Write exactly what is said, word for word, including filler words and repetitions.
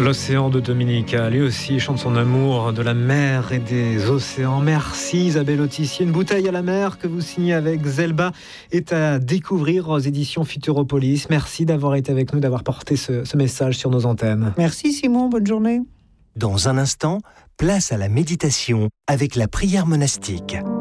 L'océan de Dominica, lui aussi chante son amour de la mer et des océans. Merci Isabelle Autissier. Une bouteille à la mer que vous signez avec Zelba est à découvrir aux éditions Futuropolis. Merci d'avoir été avec nous, d'avoir porté ce, ce message sur nos antennes. Merci Simon, bonne journée. Dans un instant, place à la méditation avec la prière monastique.